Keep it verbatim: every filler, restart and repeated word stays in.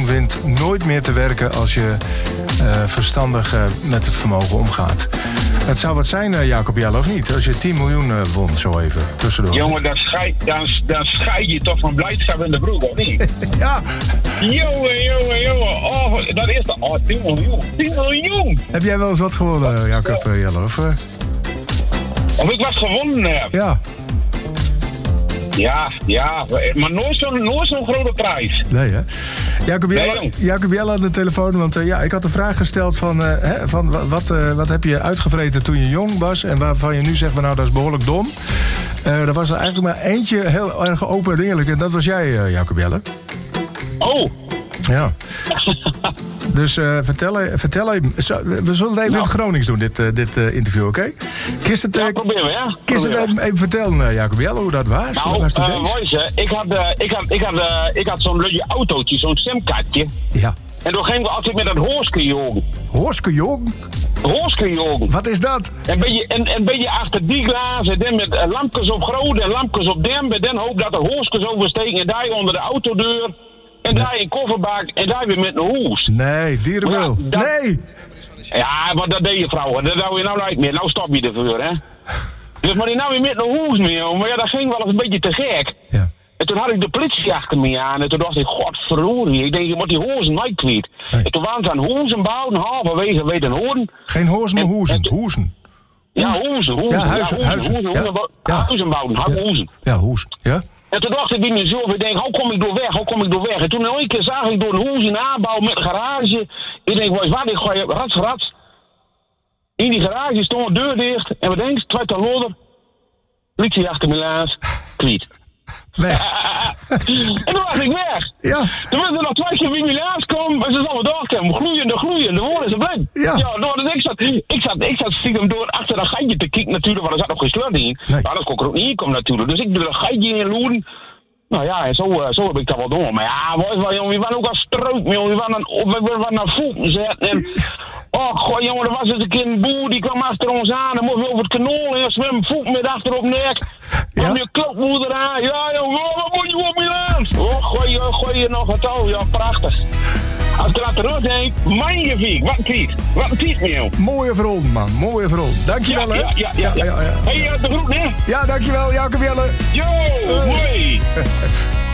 miljoen wint nooit meer te werken als je uh, verstandig uh, met het vermogen omgaat. Het zou wat zijn, uh, Jacob Jelle, of niet? Als je tien miljoen uh, won, zo even, tussendoor. Jongen, dan scheid, dan, dan scheid je toch van blijdschap in de broek, of niet? Ja. Jongen, jongen, jongen. Oh, dat is de... Oh, tien miljoen. tien miljoen. Heb jij wel eens wat gewonnen, uh, Jacob uh, Jelle? Of, uh... of ik wat gewonnen heb? Ja. Ja, ja, maar nooit zo'n, nooit zo'n grote prijs. Nee, hè? Jacob Jelle, nee, Jacob Jelle aan de telefoon, want uh, ja, ik had een vraag gesteld van, uh, hè, van wat, uh, wat heb je uitgevreten toen je jong was en waarvan je nu zegt van nou dat is behoorlijk dom. Uh, er was er eigenlijk maar eentje heel erg open en eerlijk en dat was jij, uh, Jacob Jelle. Oh. Ja. Dus uh, vertel, vertel even. We zullen het even nou. in het Gronings doen, dit, uh, dit uh, interview, oké? Okay? Kist het, uh, ja, probeer we, ja. Kist het even, even vertellen, uh, Jacob Jelle, hoe dat was? Nou, was uh, Moise, ik had, uh, ik had, ik had, uh, ik had zo'n leuke autootje, zo'n stemkaartje. Ja. En toen gingen we altijd met dat hoorskrijogen. Hoorskrijogen? Hoorskrijogen. Wat is dat? En ben je, en, en ben je achter die glazen, dan met uh, lampjes op groot en lampjes op dem, en dan hoop dat er hoorskes oversteken en daar onder de autodeur. En nee. daar in kofferbak en daar weer met een hoes. Nee, dierenwil. Ja, dat... Nee! Ja, maar dat deed je vrouwen. Dat hou je nou nooit meer. Nou stop je ervoor, hè. Dus maar die nou weer met een hoes meer. Maar ja, dat ging wel eens een beetje te gek. Ja. En toen had ik de politie achter me aan. En toen dacht ik, godverdorie. Ik denk, je moet die hozen nooit kwijt. Nee. En toen waren ze aan hoezen bouwen. Halverwege weet een hoorn. Geen hozen, maar hoezen. En, hoezen. Ja, hoezen. hoezen. Ja, huizen. Ja, hoezen. Huizen, hoezen, hoezen, ja. Huizen bouwen. Ja. Hoezen. Ja, hoezen. Ja. En toen dacht ik in mezelf, ik denk, hoe kom ik door weg, hoe kom ik door weg? En toen een keer zag ik door een hoes in aanbouw met een garage. Ik denk, wat, ik gooi rats, rats. In die garage stond een deur dicht. En wat denk je, twee ton loder. Politie achter me laas, kwiet. Weg. En toen was ik weg. Ja. Toen was er nog twee keer wie me laas kwam. En ze zouden doorkomen. Gloeiende, gloeiende. Worden ze blind. Ja. Ja, door, dus ik zat, ik zat, ik zat stiekem door achter dat gatje te kijken natuurlijk. Want er zat nog geen slot in. Nee. Maar dat kon er ook niet in komen natuurlijk. Dus ik doe dat gatje in loeren. Nou ja, en zo, zo heb ik dat wel doen. Maar ja, was wel, jongen, we waren ook al strook, jongen. We waren aan, we waren aan voeten zetten. En, oh, goh, jongen, er was eens een keer een boer die kwam achter ons aan. Dan moest we over het kanool en zwemmen, voet met achterop nek. Ja? Kwam je klokmoeder aan. Ja, jongen, wat moet je op me aan? Oh, gooi je, gooi je nog het touw. Ja, prachtig. Als ik er terug denk, man je viek. Wat een tweet. Wat een tweet, joh. Mooie verhaal, man. Mooie verhaal. Dankjewel, ja, hè. Ja, ja, ja. ja, ja. ja. Hé, hey, de groet, hè? Ja, dankjewel, Jacob Jelle. Yo, uh. mooi.